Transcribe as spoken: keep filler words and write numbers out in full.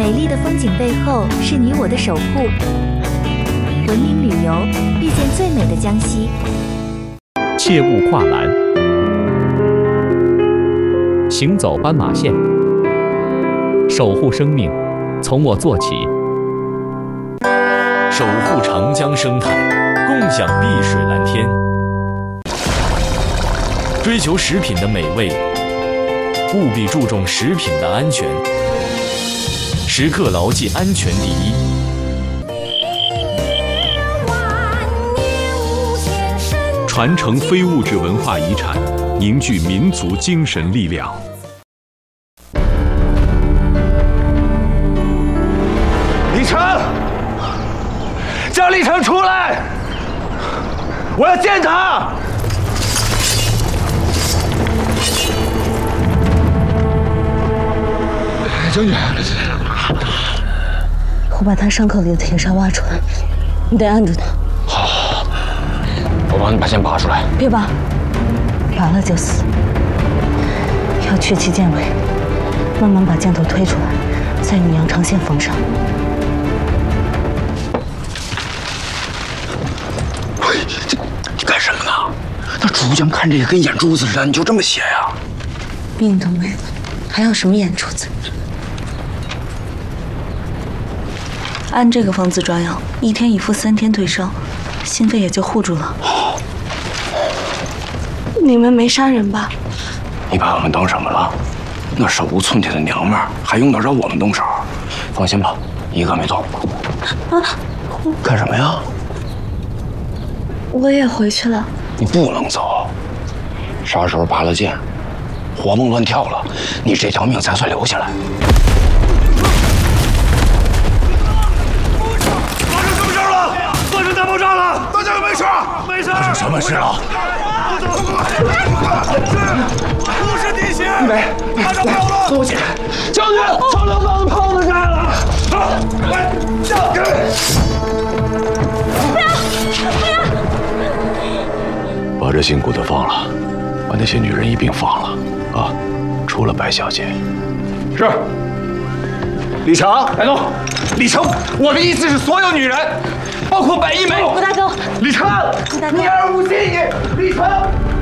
美丽的风景背后是你我的守护。文明旅游，遇见最美的江西。 切勿跨栏，行走斑马线，守护生命，从我做起。 守护长江生态，共享碧水蓝天。追求食品的美味，务必注重食品的安全，时刻牢记安全第一。 传承非物质文化遗产，凝聚民族精神力量。 李成，叫李成出来！我要见他。 将军， 我把他伤口里的铁砂挖出来，你得按住他。 好，我帮你把剑拔出来。 别拔，拔了就死。要去其剑尾，慢慢把箭头推出来，再用羊肠线缝上。 嘿，这你干什么呢？那主将看这个跟眼珠子似的，你就这么写呀？ 命都没了，还要什么眼珠子？按这个方子抓药，一天一服，三天退烧，心肺也就护住了。你们没杀人吧？ 你把我们当什么了？那手无寸铁的娘们儿，还用得着我们动手？放心吧，一个没动。啊！干什么呀？ 我也回去了。 你不能走，啥时候拔了剑，活蹦乱跳了，你这条命才算留下来。 大爆炸了！大家有没事？没事。 发生什么事了？ 不是地形。 一梅，来，跟我起来。将军，长辽帮的炮子炸了！来，将军！ 不要，不要！ 把这姓谷的放了，把那些女人一并放了啊，除了白小姐。 是。李成，来动！李成，我的意思是所有女人。包括白一梅， 谷大哥， 李成， 谷大哥， 你儿无忌，李成。